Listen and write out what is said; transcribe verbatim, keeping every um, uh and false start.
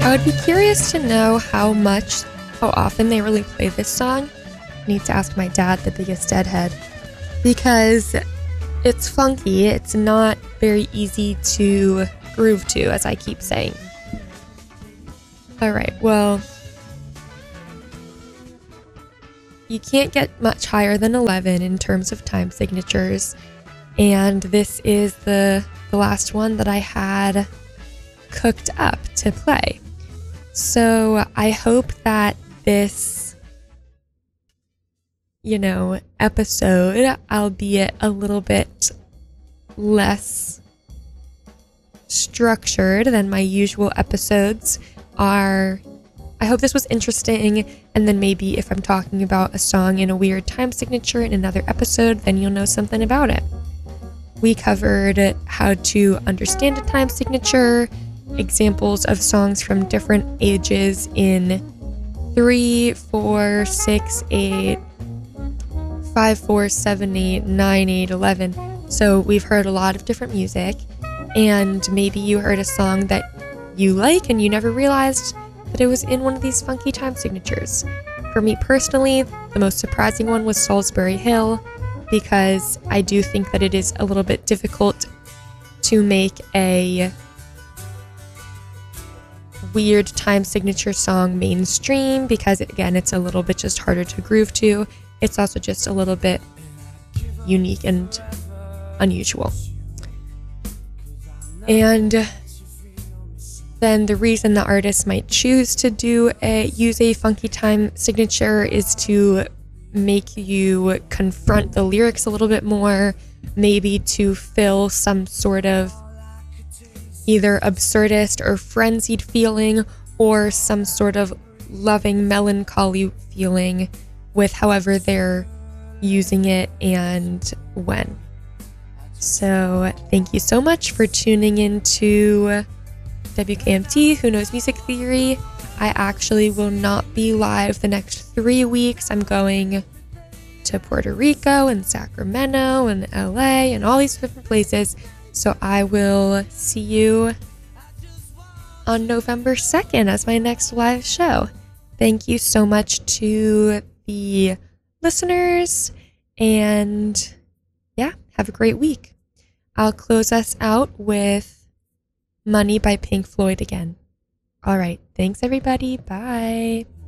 I would be curious to know how much, how often they really play this song. I need to ask my dad, the biggest deadhead, because it's funky. It's not very easy to groove to, as I keep saying. Alright, well, you can't get much higher than eleven in terms of time signatures, and this is the, the last one that I had cooked up to play. So I hope that this, you know, episode, albeit a little bit less structured than my usual episodes, are, I hope this was interesting, and then maybe if I'm talking about a song in a weird time signature in another episode, then you'll know something about it. We covered how to understand a time signature, examples of songs from different ages in three, four, six, eight, five, four, seven, eight, nine, eight, eleven. So we've heard a lot of different music, and maybe you heard a song that you like and you never realized that it was in one of these funky time signatures. For me personally, the most surprising one was Salisbury Hill, because I do think that it is a little bit difficult to make a weird time signature song mainstream, because again, it's a little bit just harder to groove to. It's also just a little bit unique and unusual. And then the reason the artist might choose to do a use a funky time signature is to make you confront the lyrics a little bit more, maybe to fill some sort of either absurdist or frenzied feeling, or some sort of loving melancholy feeling with however they're using it and when. So thank you so much for tuning into W K M T, Who Knows Music Theory. I actually will not be live the next three weeks. I'm going to Puerto Rico and Sacramento and L A and all these different places. So I will see you on November second as my next live show. Thank you so much to the listeners, and yeah, have a great week. I'll close us out with Money by Pink Floyd again. All right, thanks everybody. Bye.